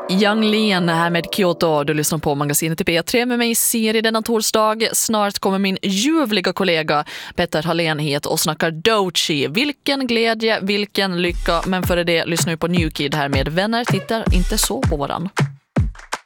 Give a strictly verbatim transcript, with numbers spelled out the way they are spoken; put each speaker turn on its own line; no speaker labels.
Young Lean här med Kyoto. Du lyssnar på magasinet i P tre med mig Siri denna torsdag. Snart kommer min ljuvliga kollega Petter Hallén hit och snackar Doechii. Vilken glädje, vilken lycka. Men före det lyssnar vi på New Kid här med Vänner tittar inte så på varann.